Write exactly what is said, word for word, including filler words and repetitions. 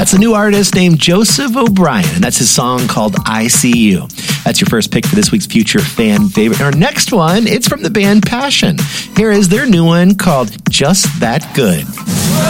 That's a new artist named Joseph O'Brien, and that's his song called I See You. That's your first pick for this week's Future Fan Favorite. Our next one, it's from the band Passion. Here is their new one called Just That Good.